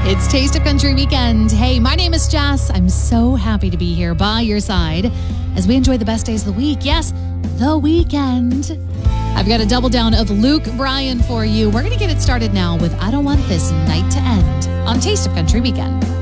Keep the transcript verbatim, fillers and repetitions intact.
It's Taste of Country Weekend. Hey, my name is Jess. I'm so happy to be here by your side as we enjoy the best days of the week. Yes, the weekend. I've got a double down of Luke Bryan for you. We're going to get it started now with I Don't Want This Night to End on Taste of Country Weekend.